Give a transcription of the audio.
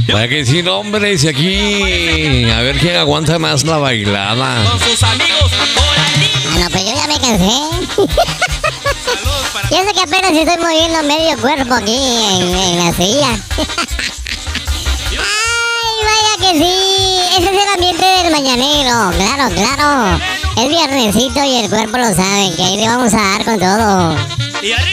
Vaya que sí, no, hombre, si aquí a ver quién aguanta más la bailada. Con sus amigos por allí. Ah, no, pues yo ya me cansé. Yo sé que apenas estoy moviendo medio cuerpo aquí en la silla. Ay, vaya que sí. Ese es el ambiente del mañanero. Claro, claro. Es viernesito y el cuerpo lo sabe, que ahí le vamos a dar con todo. Y arriba.